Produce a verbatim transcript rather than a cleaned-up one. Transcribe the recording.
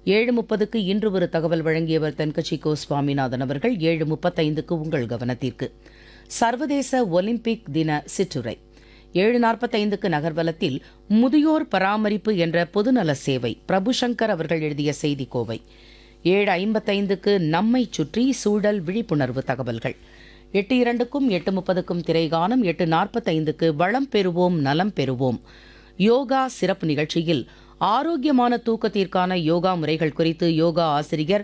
ஏழு முப்பதுக்கு இன்று ஒரு தகவல் வழங்கியவர் தென்கட்சி கோ சுவாமிநாதன் அவர்கள். ஏழு முப்பத்தைந்துக்கு உங்கள் கவனத்திற்கு சர்வதேச ஒலிம்பிக் தின சிற்றுரை. ஏழு நாற்பத்தைந்துக்கு நகர்வலத்தில் முதியோர் பராமரிப்பு என்ற பொதுநல சேவை பிரபுசங்கர் அவர்கள் எழுதிய செய்தி கோவை. ஏழு ஐம்பத்தைந்துக்கு நம்மை சுற்றி சூழல் விழிப்புணர்வு தகவல்கள். எட்டு இரண்டுக்கும் எட்டு முப்பதுக்கும் திரைகானம். எட்டு நாற்பத்தைந்துக்கு வளம் பெறுவோம் நலம் பெறுவோம் யோகா சிறப்பு நிகழ்ச்சியில் ஆரோக்கியமான தூக்கத்திற்கான யோகா முறைகள் குறித்து யோகா ஆசிரியர்